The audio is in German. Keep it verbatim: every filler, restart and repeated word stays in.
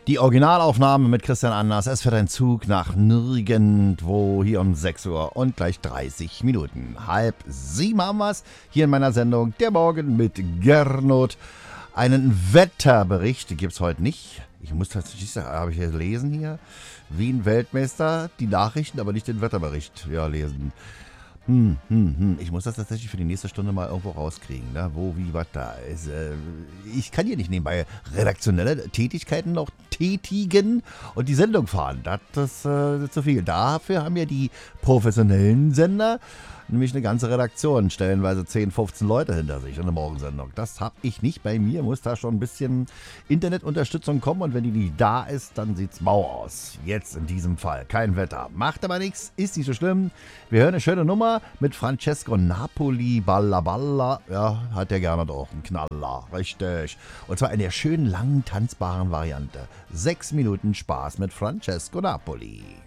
Die Originalaufnahme mit Christian Anders. Es fährt ein Zug nach nirgendwo hier um sechs Uhr und gleich dreißig Minuten. Halb sieben haben wir's hier in meiner Sendung Der Morgen mit Gernot. Einen Wetterbericht gibt's heute nicht. Ich muss tatsächlich sagen, habe ich hier lesen hier. Wien Weltmeister, die Nachrichten, aber nicht den Wetterbericht ja, lesen. Hm, hm, hm. Ich muss das tatsächlich für die nächste Stunde mal irgendwo rauskriegen, ne? Wo, wie, was da ist. Äh, ich kann hier nicht nebenbei redaktionelle Tätigkeiten noch tätigen und die Sendung fahren. Das ist äh, zu viel. Dafür haben ja die professionellen Sender nämlich eine ganze Redaktion, stellenweise zehn, fünfzehn Leute hinter sich in der Morgensendung. Das habe ich nicht bei mir, muss da schon ein bisschen Internetunterstützung kommen und wenn die nicht da ist, dann sieht's mau aus. Jetzt in diesem Fall kein Wetter. Macht aber nichts, ist nicht so schlimm. Wir hören eine schöne Nummer mit Francesco Napoli, Balla Balla. Ja, hat der gerne doch einen Knaller, richtig. Und zwar in der schönen, langen, tanzbaren Variante. Sechs Minuten Spaß mit Francesco Napoli.